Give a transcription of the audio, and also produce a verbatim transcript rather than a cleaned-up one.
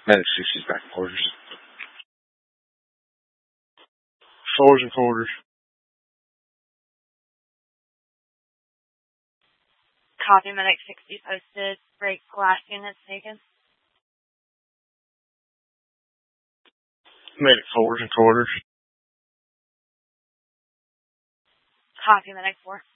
Medic sixty's back in quarters. Fours and quarters. Copy, Medic sixty posted. Break glass units taken. Medic fours and quarters. Copy, Medic four.